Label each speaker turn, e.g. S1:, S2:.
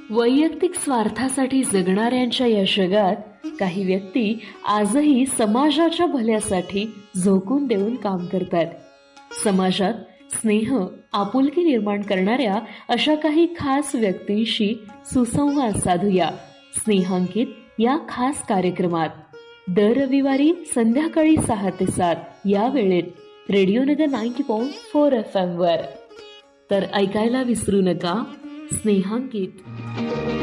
S1: वैयक्तिक स्वार्थासाठी जगणाऱ्यांच्या या जगात काही व्यक्ती आजही समाजाच्या भल्यासाठी झोकून देऊन काम करतात. समाजात स्नेह, आपुलकी निर्माण करणाऱ्या अशा काही खास व्यक्तींशी सुसंवाद साधूया स्नेहांकित या खास कार्यक्रमात. दर रविवारी संध्याकाळी 6 ते 7 या वेळेत रेडिओनगर 90.4 FM वर. तर ऐकायला विसरू नका स्नेहांकित.